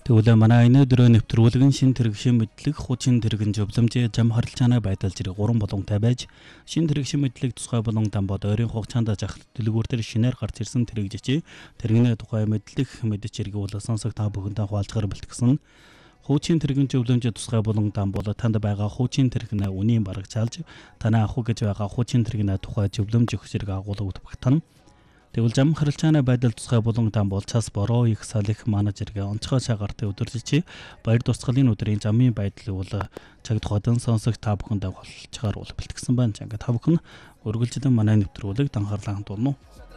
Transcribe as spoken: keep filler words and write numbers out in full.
Тэгвэл манай өнөөдрөө нэвтрүүлгэн шин тэрэгшин мэдлэг хучин тэрэгэн зөвлөмжийн зам харилцааны байдал зэрэг гурван болгонтой байж шин тэрэгшин мэдлэг тусгай болон дамбод ойрын хугацаанд зах дэлгүүр дээр шинээр гарч ирсэн тэрэгжиж тэрэгний тухай мэдлэг мэдж хэрэг бол сонсог та бүхэндээ хуваалцахаар бэлтгэсэн хучин тэрэгэн зөвлөмжийн тусгай болон дамбод танд байгаа хучин тэрэгнээ үнийн бараг чалж танаа ах гэж байгаа хучин тэрэгнээ тухай зөвлөмж өгөх зэрэг агуулгад багтана. Тэгвэл зам харилцааны байдал тусгай болон там бол цас бороо их салих менежергээ онцгой цагаартай өдөрлөж баяр тусгалын өдрийн замын байдал бол цаг тухайдан сонсох та бүхэндээ болцгоор бол бэлтгэсэн байна. Ингээд та бүхэн өргөлжлөн манай нэвтрүүлэг анхаарлаа хандуулна уу?